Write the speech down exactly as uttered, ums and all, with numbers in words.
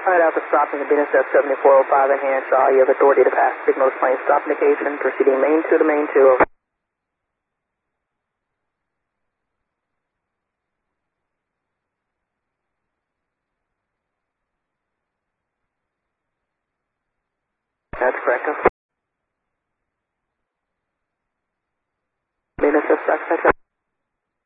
Alright, Alpha stopping the Venus at seventy-four oh five in Hanshaw. You have authority to pass signal plane stop indication, proceeding main two to main two. That's correct.